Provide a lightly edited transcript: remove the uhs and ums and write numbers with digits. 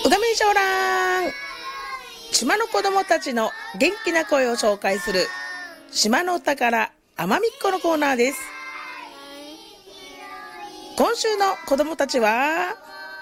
うがめしょうらん。島の子供たちの元気な声を紹介する島のお宝あまみっこのコーナーです。今週の子供たちは